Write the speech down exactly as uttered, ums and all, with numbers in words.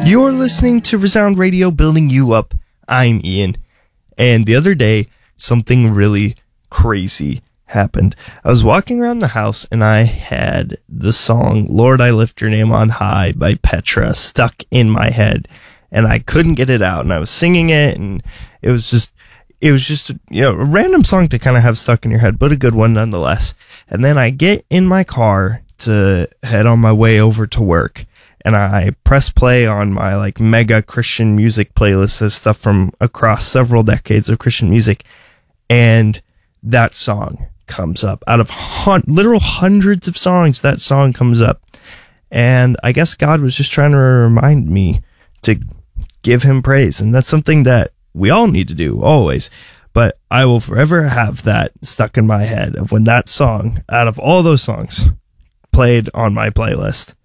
You're listening to Resound Radio, building you up. I'm Ian. And the other day, something really crazy happened. I was walking around the house and I had the song Lord, I Lift Your Name on High by Petra stuck in my head. And I couldn't get it out. And I was singing it, and it was just, it was just, you know, a random song to kind of have stuck in your head, but a good one nonetheless. And then I get in my car to head on my way over to work, and I press play on my like mega Christian music playlist of stuff from across several decades of Christian music. And that song comes up out of hun- literal hundreds of songs. That song comes up. And I guess God was just trying to remind me to give him praise. And that's something that we all need to do always. But I will forever have that stuck in my head of when that song, out of all those songs, played on my playlist.